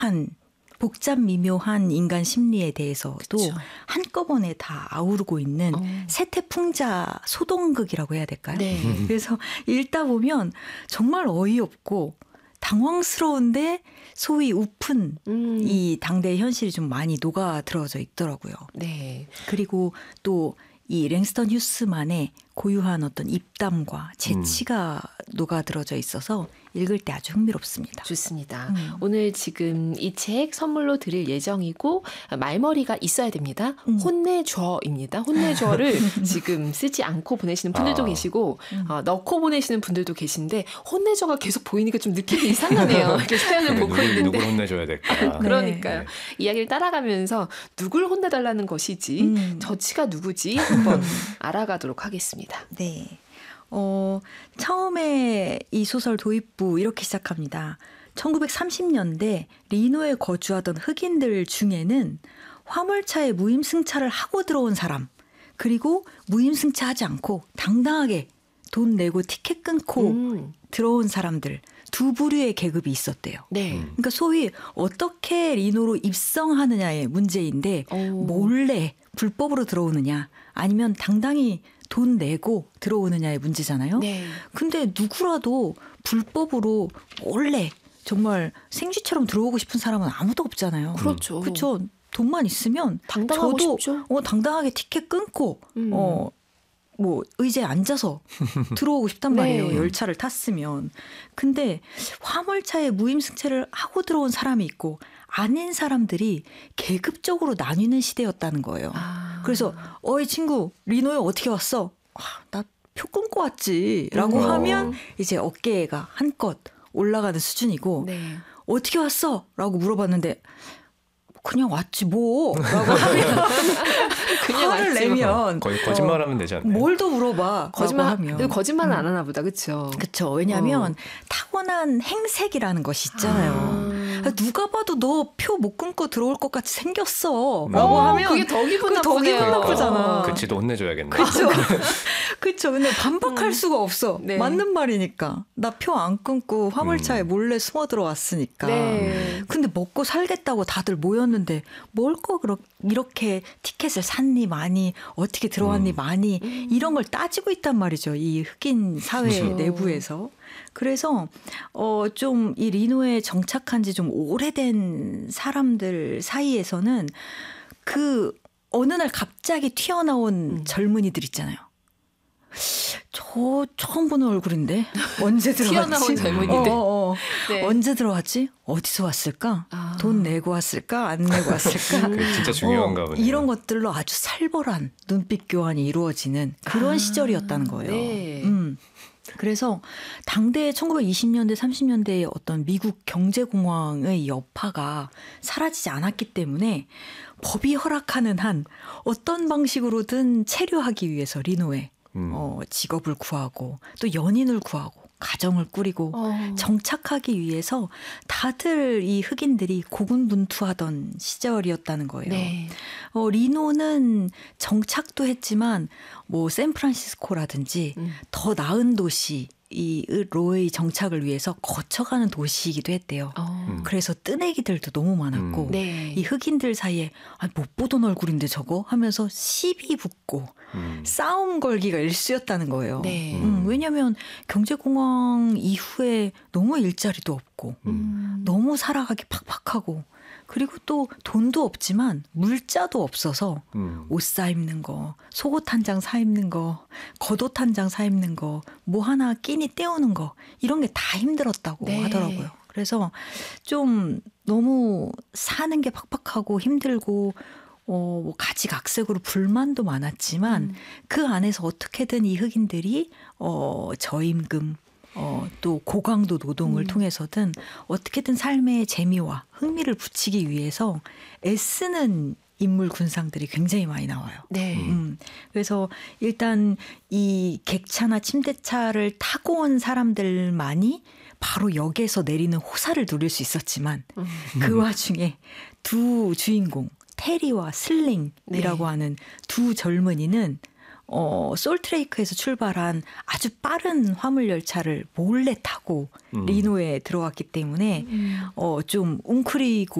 복잡 미묘한 인간 심리에 대해서도 그쵸. 한꺼번에 다 아우르고 있는 세태풍자 소동극이라고 해야 될까요? 네. 그래서 읽다 보면 정말 어이없고 당황스러운데 소위 우픈 이 당대의 현실이 좀 많이 녹아들어져 있더라고요. 네. 그리고 또 이 랭스턴 휴스만의 고유한 어떤 입담과 재치가 녹아들어져 있어서 읽을 때 아주 흥미롭습니다. 좋습니다. 오늘 지금 이 책 선물로 드릴 예정이고 말머리가 있어야 됩니다. 혼내줘입니다. 혼내줘를 지금 쓰지 않고 보내시는 분들도 계시고 넣고 보내시는 분들도 계신데 혼내줘가 계속 보이니까 좀 느낌이 이상하네요. 이렇게 사연을 보고 있는데. 누굴 혼내줘야 될까. 그러니까요. 네. 이야기를 따라가면서 누굴 혼내달라는 것이지 저치가 누구지 한번 알아가도록 하겠습니다. 네. 처음에 이 소설 도입부 이렇게 시작합니다. 1930년대 리노에 거주하던 흑인들 중에는 화물차에 무임승차를 하고 들어온 사람, 그리고 무임승차하지 않고 당당하게 돈 내고 티켓 끊고 들어온 사람들 두 부류의 계급이 있었대요. 네. 그러니까 소위 어떻게 리노로 입성하느냐의 문제인데 몰래 불법으로 들어오느냐 아니면 당당히 돈 내고 들어오느냐의 문제잖아요. 네. 근데 누구라도 불법으로 원래 정말 생쥐처럼 들어오고 싶은 사람은 아무도 없잖아요. 그렇죠. 그렇죠. 돈만 있으면 당당하고 저도 싶죠. 당당하게 티켓 끊고 뭐 의자에 앉아서 들어오고 싶단 말이에요. 네. 열차를 탔으면. 근데 화물차에 무임승차를 하고 들어온 사람이 있고 아닌 사람들이 계급적으로 나뉘는 시대였다는 거예요. 그래서 어이 친구 리노에 어떻게 왔어? 나 표 끊고 왔지 라고 하면 이제 어깨가 한껏 올라가는 수준이고 네. 어떻게 왔어? 라고 물어봤는데 그냥 왔지 뭐 라고 하면 그냥 화를 왔지 뭐. 내면 거의 거짓말하면 되지 않나요? 뭘 더 물어봐 하면 거짓말은 안 하나 보다. 그렇죠. 그렇죠. 왜냐하면 타고난 행색이라는 것이 있잖아요. 누가 봐도 너 표 못 끊고 들어올 것 같이 생겼어 라고 하면 그게 더 기분 그게 더 나쁘네요. 기분 나쁘잖아. 그치도 혼내줘야겠네. 그렇죠. 그렇죠. 근데 반박할 수가 없어. 네. 맞는 말이니까. 나 표 안 끊고 화물차에 몰래 숨어 들어왔으니까. 네. 근데 먹고 살겠다고 다들 모였는데 뭘 거 이렇게 티켓을 샀니 많이 어떻게 들어왔니 많이 이런 걸 따지고 있단 말이죠. 이 흑인 사회 그렇죠. 내부에서. 그래서 좀 이 리노에 정착한 지 좀 오래된 사람들 사이에서는 그 어느 날 갑자기 튀어나온 젊은이들 있잖아요. 저 처음 보는 얼굴인데 언제 들어왔지? 튀어나온 젊은이들. 네. 언제 들어왔지? 어디서 왔을까? 돈 내고 왔을까? 안 내고 왔을까? 그게 진짜 중요한가 보네요. 이런 것들로 아주 살벌한 눈빛 교환이 이루어지는 그런 시절이었다는 거예요. 네. 그래서 당대 1920년대 30년대의 어떤 미국 경제공황의 여파가 사라지지 않았기 때문에 법이 허락하는 한 어떤 방식으로든 체류하기 위해서 리노에 직업을 구하고 또 연인을 구하고 가정을 꾸리고 정착하기 위해서 다들 이 흑인들이 고군분투하던 시절이었다는 거예요. 네. 리노는 정착도 했지만 뭐 샌프란시스코라든지 더 나은 도시 로의 정착을 위해서 거쳐가는 도시이기도 했대요. 그래서 뜨내기들도 너무 많았고 네. 이 흑인들 사이에 못 보던 얼굴인데 저거 하면서 시비 붙고 싸움 걸기가 일쑤였다는 거예요. 네. 왜냐하면 경제공황 이후에 너무 일자리도 없고 너무 살아가기 팍팍하고 그리고 또 돈도 없지만 물자도 없어서 옷 사 입는 거, 속옷 한 장 사 입는 거, 겉옷 한 장 사 입는 거, 뭐 하나 끼니 때우는 거 이런 게 다 힘들었다고 네. 하더라고요. 그래서 좀 너무 사는 게 팍팍하고 힘들고 뭐 가지각색으로 불만도 많았지만 그 안에서 어떻게든 이 흑인들이 저임금 또 고강도 노동을 통해서든 어떻게든 삶의 재미와 흥미를 붙이기 위해서 애쓰는 인물 군상들이 굉장히 많이 나와요. 네. 그래서 일단 이 객차나 침대차를 타고 온 사람들만이 바로 역에서 내리는 호사를 누릴 수 있었지만 그 와중에 두 주인공 테리와 슬링이라고 하는 두 젊은이는 솔트레이크에서 출발한 아주 빠른 화물 열차를 몰래 타고 리노에 들어갔기 때문에 좀 웅크리고